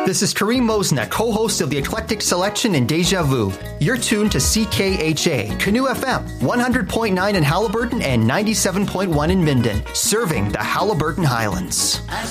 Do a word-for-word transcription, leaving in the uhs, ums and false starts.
This is Kareem Mosna, co-host of the Eclectic Selection in Deja Vu. You're tuned to C K H A, Canoe F M, one hundred point nine in Halliburton and ninety-seven point one in Minden, serving the Halliburton Highlands.